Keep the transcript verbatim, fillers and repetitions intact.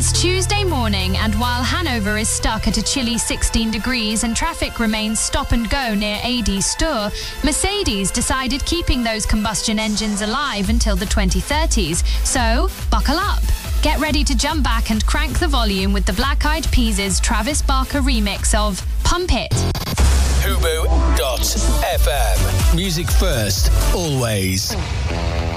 It's Tuesday morning, and while Hanover is stuck at a chilly sixteen degrees and traffic remains stop and go near A D Stur, Mercedes decided keeping those combustion engines alive until the twenty thirties. So, buckle up. Get ready to jump back and crank the volume with the Black Eyed Peas' Travis Barker remix of Pump It. Hubu dot F M. Music first, always.